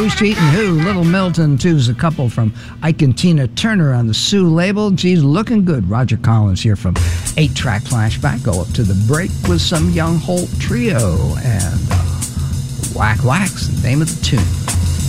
Street and Who. Little Milton, too's a couple from Ike and Tina Turner on the Sue label. Geez, looking good. Roger Collins here from 8-Track Flashback. Go up to the break with some Young Holt Trio and Whack Whack's the name of the tune.